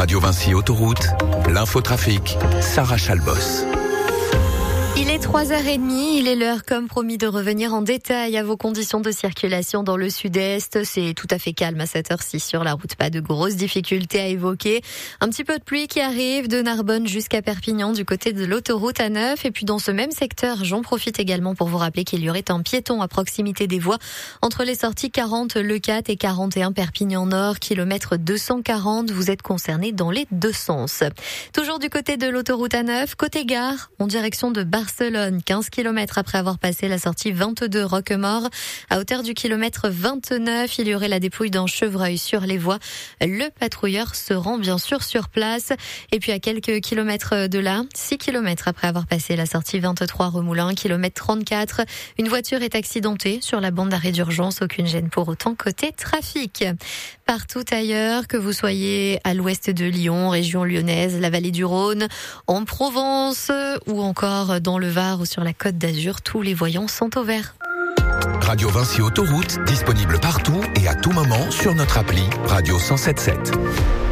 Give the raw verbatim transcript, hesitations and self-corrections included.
Radio Vinci Autoroute, l'infotrafic, Sarah Chalbos. Il est trois heures trente, il est l'heure comme promis de revenir en détail à vos conditions de circulation dans le sud-est. C'est tout à fait calme à cette heure-ci sur la route, pas de grosses difficultés à évoquer. Un petit peu de pluie qui arrive de Narbonne jusqu'à Perpignan du côté de l'autoroute A neuf. Et puis dans ce même secteur, j'en profite également pour vous rappeler qu'il y aurait un piéton à proximité des voies entre les sorties quarante Le Cat et quarante et un Perpignan Nord, kilomètre deux cent quarante. Vous êtes concernés dans les deux sens. Toujours du côté de l'autoroute A neuf, côté gare, en direction de Barcelone, quinze kilomètres après avoir passé la sortie vingt-deux Roquemort. À hauteur du kilomètre vingt-neuf, il y aurait la dépouille d'un chevreuil sur les voies. Le patrouilleur se rend bien sûr sur place. Et puis à quelques kilomètres de là, six kilomètres après avoir passé la sortie vingt-trois Remoulins, kilomètre trente-quatre, une voiture est accidentée sur la bande d'arrêt d'urgence. Aucune gêne pour autant côté trafic. Partout ailleurs, que vous soyez à l'ouest de Lyon, région lyonnaise, la vallée du Rhône, en Provence ou encore dans le Var ou sur la Côte d'Azur, tous les voyants sont au vert. Radio Vinci Autoroute, disponible partout et à tout moment sur notre appli Radio cent soixante-dix-sept.